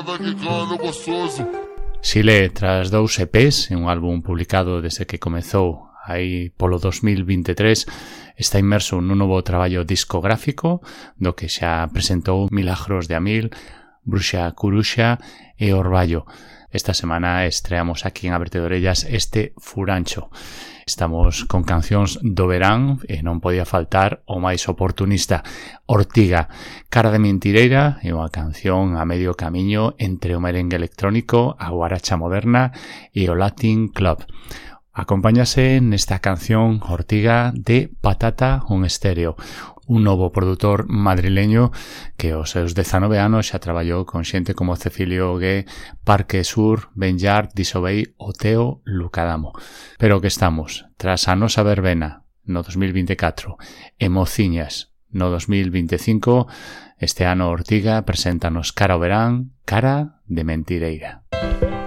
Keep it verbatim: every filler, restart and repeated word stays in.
Xile, tras dous E Pes e un álbum publicado desde que comezou aí polo dos mil vinte e tres, está inmerso nun novo traballo discográfico do que xa presentou Milagros de Amil, Bruxa Curuxa e Orballo. Esta semana estreamos aquí en Abrete de Orellas este Furancho. Estamos con cancións do verán e non podía faltar o máis oportunista, Ortiga, Cara de Mentireira, é unha canción a medio camiño entre o merengue electrónico, a guaracha moderna e o Latin Club. Acompáñase nesta canción Ortiga de Patata un Estéreo, un novo produtor madrileño que aos seus dezanove anos xa traballou con xente como Cecilio Ogué, Parque Sur, Benllar, Disobey, Oteo, Lucadamo. Pero que estamos, tras a nosa verbena no dos mil vinte e catro e Mociñas no dos mil vinte e cinco, este ano Ortiga preséntanos Cara ao verán, Cara de Mentireira.